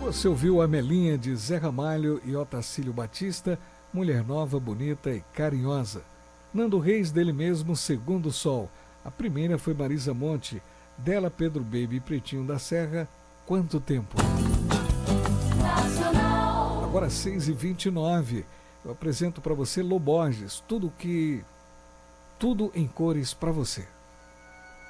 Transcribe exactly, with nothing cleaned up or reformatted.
Você ouviu a Melinha de Zé Ramalho e Otacílio Batista, Mulher Nova, Bonita e Carinhosa. Nando Reis, dele mesmo, Segundo Sol. A primeira foi Marisa Monte, dela Pedro Baby e Pretinho da Serra, Quanto Tempo. Nacional. Agora seis e vinte e nove, eu apresento para você Lô Borges, tudo que... tudo em cores para você.